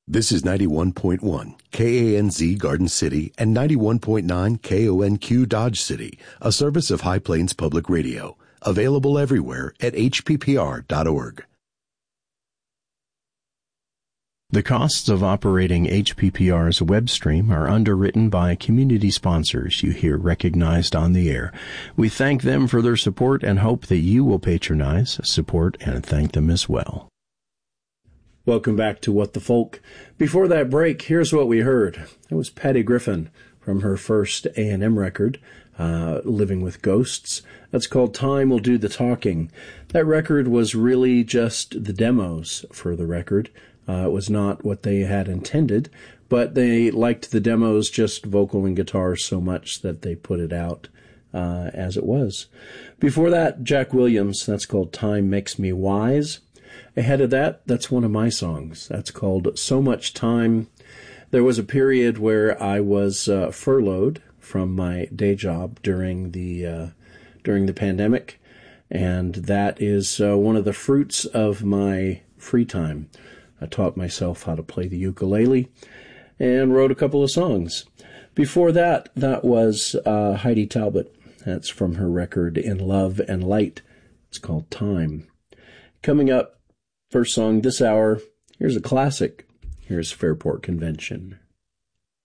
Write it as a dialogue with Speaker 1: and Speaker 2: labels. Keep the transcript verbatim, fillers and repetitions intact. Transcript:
Speaker 1: This is ninety-one point one K A N Z Garden City and ninety-one point nine K O N Q Dodge City, a service of High Plains Public Radio. Available everywhere at H P P R dot org.
Speaker 2: The costs of operating H P P R's web stream are underwritten by community sponsors you hear recognized on the air. We thank them for their support and hope that you will patronize, support, and thank them as well. Welcome back to What the Folk. Before that break, here's what we heard. It was Patty Griffin from her first A and M record, uh, Living with Ghosts. That's called Time Will Do the Talking. That record was really just the demos for the record. Uh, it was not what they had intended, but they liked the demos, just vocal and guitar, so much that they put it out uh, as it was. Before that, Jack Williams. That's called Time Makes Me Wise. Ahead of that, that's one of my songs. That's called So Much Time. There was a period where I was uh, furloughed from my day job during the uh, during the pandemic, and that is uh, one of the fruits of my free time. I taught myself how to play the ukulele and wrote a couple of songs. Before that, that was uh, Heidi Talbot. That's from her record In Love and Light. It's called Time. Coming up, first song this hour, here's a classic. Here's Fairport Convention.